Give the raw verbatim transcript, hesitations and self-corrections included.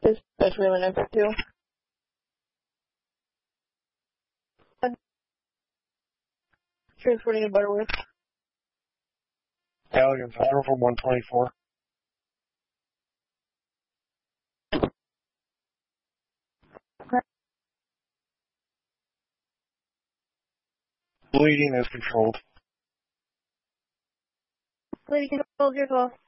Especially when I put two. Transporting to Butterworth. Galleon, zero from one twenty-four. Bleeding is controlled. Bleeding controlled, your call.